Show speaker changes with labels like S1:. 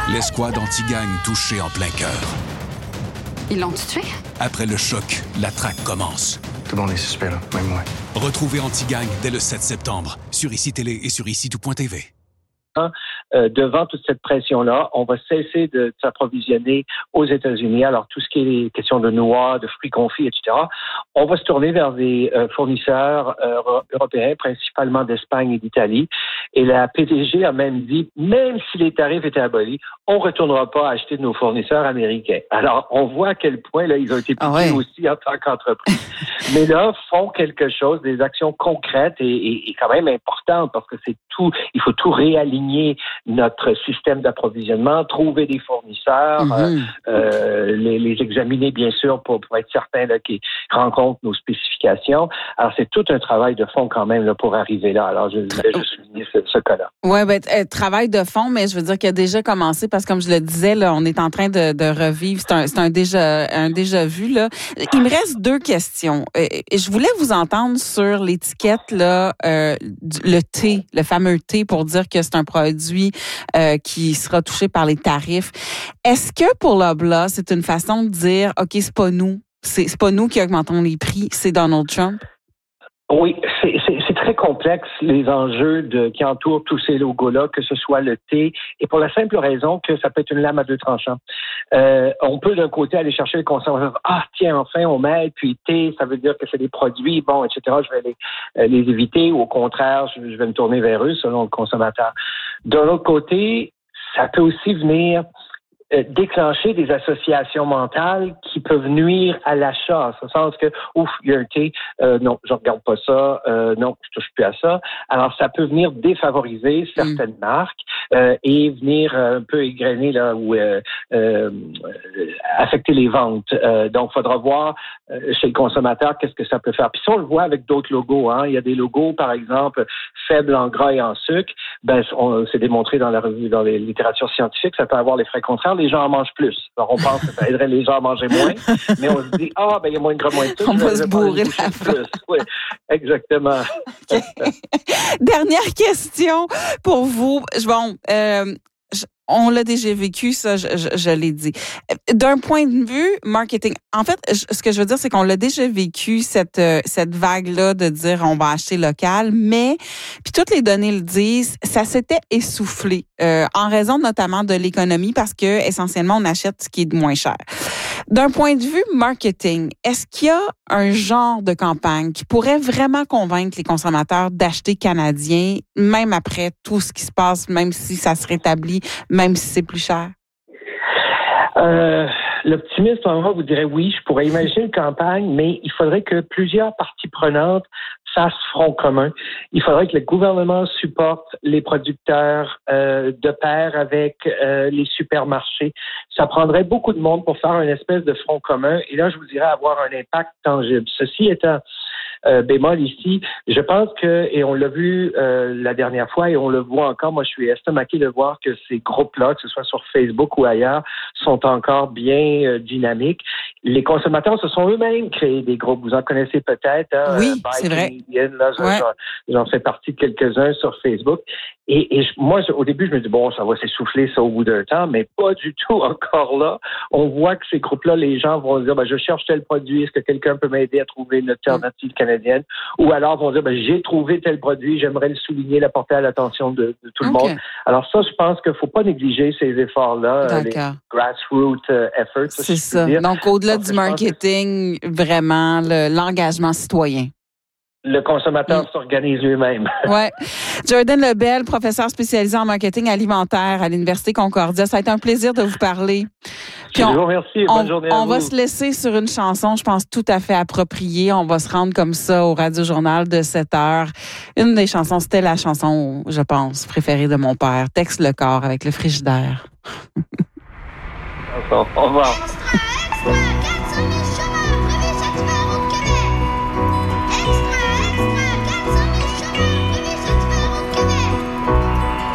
S1: L'escouade anti-gang touchée en plein cœur.
S2: Ils l'ont tué?
S1: Après le choc, la traque commence.
S3: Tout le monde est suspect, là, même moi.
S1: Retrouvez Anti-Gang dès le 7 septembre sur ICI Télé et sur ICI-tout.tv.
S4: Devant toute cette pression-là, on va cesser de s'approvisionner aux États-Unis. Alors, tout ce qui est les questions de noix, de fruits confits, etc., on va se tourner vers des fournisseurs européens, principalement d'Espagne et d'Italie. Et la PDG a même dit, même si les tarifs étaient abolis, on ne retournera pas acheter de nos fournisseurs américains. Alors, on voit à quel point là ils ont été piqués aussi en tant qu'entreprise. Mais là, font quelque chose, des actions concrètes et quand même importantes parce que c'est tout, il faut tout réaligner notre système d'approvisionnement, trouver des fournisseurs, les examiner bien sûr pour être certain là, qu'ils rencontrent nos spécifications. Alors, c'est tout un travail de fond quand même là, pour arriver là. Alors, je voulais juste souligner ce cas-là.
S5: Oui, travail de fond, mais je veux dire qu'il a déjà commencé parce que comme je le disais, là, on est en train de revivre. C'est un déjà vu. Là. Il me reste 2 questions. Je voulais vous entendre sur l'étiquette, là, le thé, le fameux thé pour dire que c'est un produit qui sera touché par les tarifs. Est-ce que pour Loblaw, c'est une façon de dire, OK, c'est pas nous qui augmentons les prix, c'est Donald Trump?
S4: Oui, c'est très complexe, les enjeux qui entourent tous ces logos-là, que ce soit le thé, et pour la simple raison que ça peut être une lame à 2 tranchants. On peut d'un côté aller chercher le consommateur, tiens, enfin, on m'aide, puis thé, ça veut dire que c'est des produits, bon, etc., je vais les éviter, ou au contraire, je vais me tourner vers eux, selon le consommateur. D'un autre côté, ça peut aussi venir déclencher des associations mentales qui peuvent nuire à l'achat, en ce sens que, il y a un thé, non, je regarde pas ça, non, je touche plus à ça. Alors, ça peut venir défavoriser certaines marques et venir un peu égrener là ou affecter les ventes. Donc, il faudra voir chez le consommateur qu'est-ce que ça peut faire. Puis ça, on le voit avec d'autres logos. Il y a des logos, par exemple, faibles en gras et en sucre. C'est démontré dans les littératures scientifiques, ça peut avoir l'effet contraire. Les gens en mangent plus. Alors, on pense que ça aiderait les gens à manger moins, mais on se dit, il y a moins de gras, moins de sucre.
S5: On va se bourrer la face.
S4: Oui, exactement.
S5: Okay. Dernière question pour vous. On l'a déjà vécu, ça, je l'ai dit. D'un point de vue marketing, en fait, ce que je veux dire, c'est qu'on l'a déjà vécu, cette vague-là de dire on va acheter local, mais, puis toutes les données le disent, ça s'était essoufflé, en raison notamment de l'économie, parce que essentiellement, on achète ce qui est de moins cher. D'un point de vue marketing, est-ce qu'il y a un genre de campagne qui pourrait vraiment convaincre les consommateurs d'acheter canadien, même après tout ce qui se passe, même si ça se rétablit, même si c'est plus cher?
S4: L'optimiste, en moi, vous dirait oui, je pourrais imaginer une campagne, mais il faudrait que plusieurs parties prenantes fassent front commun. Il faudrait que le gouvernement supporte les producteurs de pair avec les supermarchés. Ça prendrait beaucoup de monde pour faire une espèce de front commun, et là, je vous dirais avoir un impact tangible. Ceci étant bémol ici, je pense que, et on l'a vu la dernière fois, et on le voit encore, moi je suis estomaqué de voir que ces groupes-là, que ce soit sur Facebook ou ailleurs, sont encore bien dynamiques. Les consommateurs se sont eux-mêmes créés des groupes. Vous en connaissez peut-être.
S5: Oui, c'est vrai.
S4: Là, j'en fais partie de quelques-uns sur Facebook. Et moi, au début, je me dis, ça va s'essouffler ça au bout d'un temps, mais pas du tout encore là. On voit que ces groupes-là, les gens vont dire, je cherche tel produit, est-ce que quelqu'un peut m'aider à trouver une alternative canadienne? Ou alors vont dire, j'ai trouvé tel produit, j'aimerais le souligner, l'apporter à l'attention de tout le monde. Alors ça, je pense qu'il ne faut pas négliger ces efforts-là, les grassroots efforts.
S5: C'est ça. Donc, au-delà du marketing, vraiment, l'engagement citoyen.
S4: Le consommateur s'organise lui-même.
S5: Oui. Jordan Lebel, professeur spécialisé en marketing alimentaire à l'Université Concordia. Ça a été un plaisir de vous parler.
S4: Puis je vous remercie. Bonne journée à vous.
S5: On va se laisser sur une chanson, je pense, tout à fait appropriée. On va se rendre comme ça au Radio-Journal de 7 heures. Une des chansons, c'était la chanson, je pense, préférée de mon père, Tex le corps avec le frigidaire.
S4: Au revoir.